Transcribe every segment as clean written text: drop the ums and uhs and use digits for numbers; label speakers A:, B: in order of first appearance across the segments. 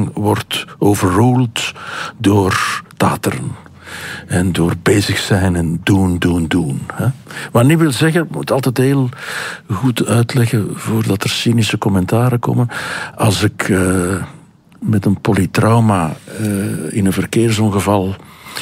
A: lang wordt overruled door tateren. En door bezig zijn en doen. Hè. Wat niet wil zeggen, ik moet altijd heel goed uitleggen voordat er cynische commentaren komen. Als ik met een polytrauma in een verkeersongeval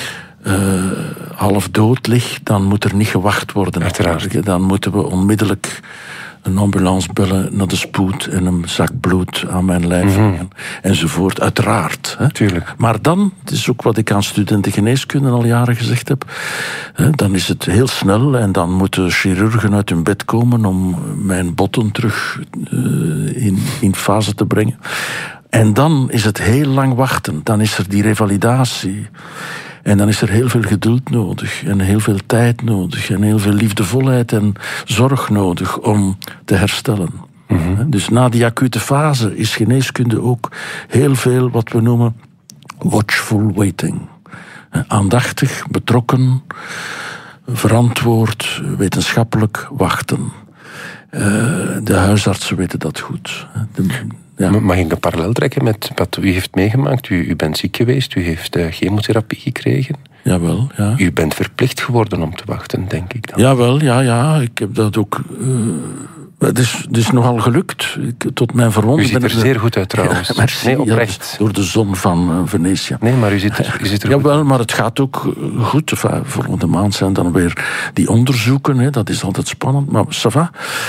A: half dood lig, dan moet er niet gewacht worden.
B: Uiteraard.
A: Dan moeten we onmiddellijk een ambulance bellen naar de spoed en een zak bloed aan mijn lijf leggen, enzovoort. Uiteraard. Hè.
B: Tuurlijk.
A: Maar dan, het is ook wat ik aan studenten geneeskunde al jaren gezegd heb, hè, dan is het heel snel en dan moeten chirurgen uit hun bed komen om mijn botten terug in fase te brengen. En dan is het heel lang wachten. Dan is er die revalidatie. En dan is er heel veel geduld nodig. En heel veel tijd nodig. En heel veel liefdevolheid en zorg nodig om te herstellen. Dus na die acute fase is geneeskunde ook heel veel wat we noemen watchful waiting. Aandachtig, betrokken, verantwoord, wetenschappelijk wachten. De huisartsen weten dat goed. Ja.
B: Mag ik een parallel trekken met wat u heeft meegemaakt? U bent ziek geweest, u heeft chemotherapie gekregen.
A: Jawel, ja.
B: U bent verplicht geworden om te wachten, denk ik dan.
A: Jawel, ja. Ik heb dat ook... Het is nogal gelukt. Tot mijn verwondering.
B: U ziet er zeer goed uit trouwens.
A: Ja, merci,
B: nee, oprecht.
A: Ja, door de zon van Venetië.
B: Nee, maar u zit er goed.
A: Jawel, maar het gaat ook goed. Enfin, volgende maand zijn dan weer die onderzoeken. Hè. Dat is altijd spannend, maar ça va.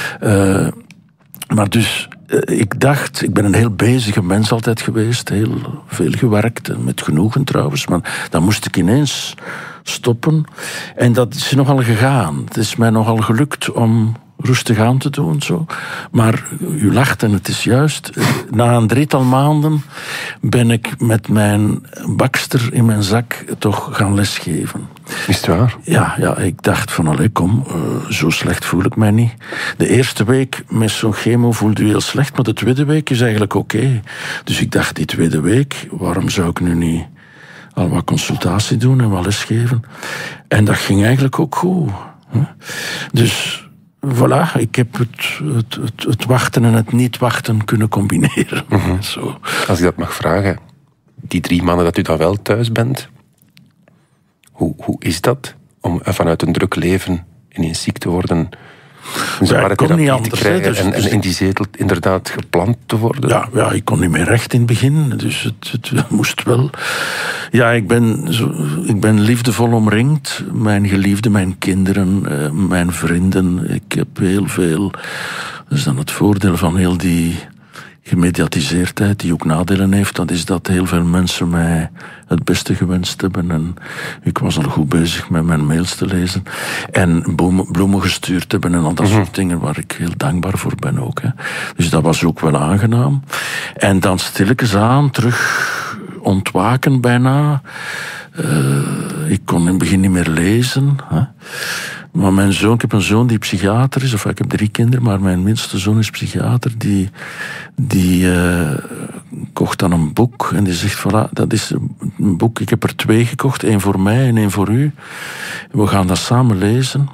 A: Maar dus... Ik dacht, ik ben een heel bezige mens altijd geweest, heel veel gewerkt, en met genoegen trouwens, maar dan moest ik ineens stoppen. En dat is nogal gegaan. Het is mij nogal gelukt om rustig aan te doen, zo. Maar u lacht en het is juist. Na een 3-tal maanden ben ik met mijn bakster in mijn zak toch gaan lesgeven.
B: Is het waar?
A: Ja, ik dacht van, allee, kom, zo slecht voel ik mij niet. De eerste week met zo'n chemo voelde u heel slecht, maar de tweede week is eigenlijk oké. Dus ik dacht, die tweede week, waarom zou ik nu niet al wat consultatie doen en wat lesgeven? En dat ging eigenlijk ook goed. Dus... Voilà, ik heb het wachten en het niet wachten kunnen combineren. Zo.
B: Als ik dat mag vragen, die 3 maanden dat u dan wel thuis bent, hoe is dat om vanuit een druk leven ineens ziek te worden, een zware therapie te krijgen en in die zetel inderdaad geplant te worden?
A: Ja, ik kon niet meer recht in het begin, dus het moest wel. Ja, ik ben liefdevol omringd. Mijn geliefden, mijn kinderen, mijn vrienden. Ik heb heel veel... Dat is dan het voordeel van heel die gemediatiseerdheid, die ook nadelen heeft. Dat is dat heel veel mensen mij het beste gewenst hebben. En ik was al goed bezig met mijn mails te lezen. En bloemen gestuurd hebben en al dat soort dingen waar ik heel dankbaar voor ben ook. Hè. Dus dat was ook wel aangenaam. En dan stilletjes aan, terug ontwaken bijna. Ik kon in het begin niet meer lezen. Hè. Maar mijn zoon, ik heb een zoon die psychiater is, of ik heb 3 kinderen, maar mijn minste zoon is psychiater, die kocht dan een boek en die zegt, voilà, dat is een boek, ik heb er 2 gekocht, 1 voor mij en 1 voor u. We gaan dat samen lezen.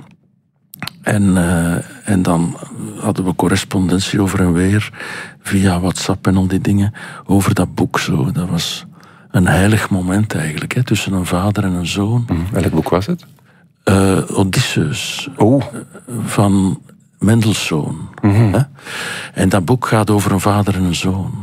A: En dan hadden we correspondentie over en weer, via WhatsApp en al die dingen, over dat boek zo. Dat was een heilig moment eigenlijk, hè, tussen een vader en een zoon.
B: Welk boek was het?
A: Odysseus.
B: Oh.
A: Van Mendelssohn. En dat boek gaat over een vader en een zoon.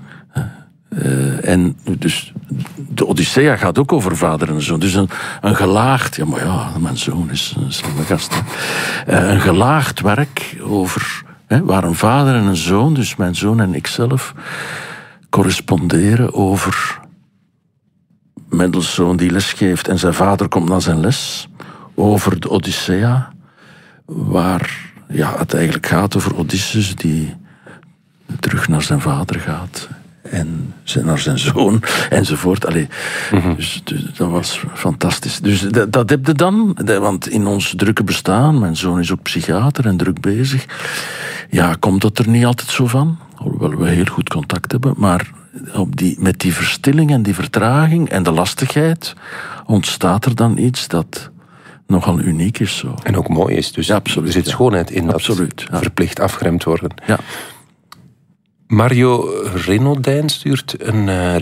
A: En dus de Odyssea gaat ook over vader en zoon. Dus een gelaagd... Ja, maar ja, mijn zoon is een slimme gast. Een gelaagd werk over... waar een vader en een zoon, dus mijn zoon en ikzelf, corresponderen over Mendelssohn die lesgeeft en zijn vader komt naar zijn les. Over de Odyssea, waar het eigenlijk gaat over Odysseus die terug naar zijn vader gaat en naar zijn zoon enzovoort. Allee, dus dat was fantastisch. Dus dat heb je dan, want in ons drukke bestaan, mijn zoon is ook psychiater en druk bezig, komt het er niet altijd zo van, hoewel we heel goed contact hebben, maar met die verstilling en die vertraging en de lastigheid ontstaat er dan iets dat nogal uniek is. Zo.
B: En ook mooi is. Dus
A: absoluut,
B: er zit schoonheid in dat verplicht afgeremd worden.
A: Ja.
B: Mario Renaudin stuurt een